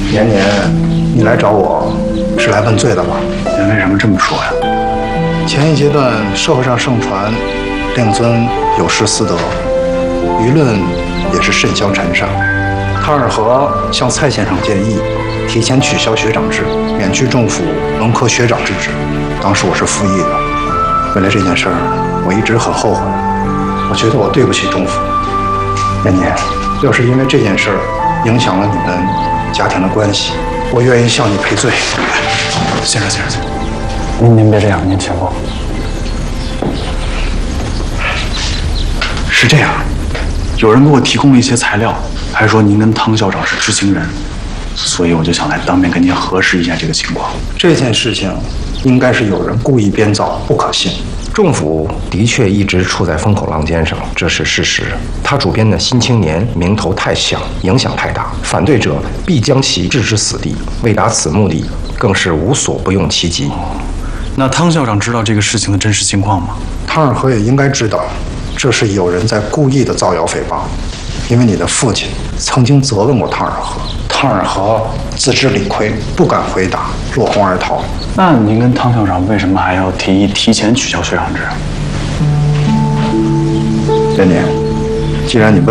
年年，你来找我是来问罪的吧？ 您为什么这么说呀？ 前一阶段社会上盛传令尊有失私德，舆论也是甚嚣尘上。汤尔和向蔡先生建议提前取消学长制，免去政府文科学长之职。当时我是复议的。为了这件事儿，我一直很后悔。我觉得我对不起政府。年年，要是因为这件事儿影响了你们家庭的关系，我愿意向你赔罪。 先生，您别这样，您请过。是这样，有人给我提供了一些材料，还说您跟汤校长是知情人，所以我就想来当面跟您核实一下这个情况。 这件事情应该是有人故意编造，不可信。 政府的确一直处在风口浪尖上，这是事实。他主编的《新青年》名头太响，影响太大，反对者必将其置之死地。为达此目的，更是无所不用其极。 那汤校长知道这个事情的真实情况吗？ 汤尔和也应该知道，这是有人在故意的造谣诽谤。因为你的父亲曾经责问过汤尔和，汤尔和自知理亏，不敢回答，落荒而逃。 那您跟汤校长为什么还要提议提前取消学长制？ 年年，既然你问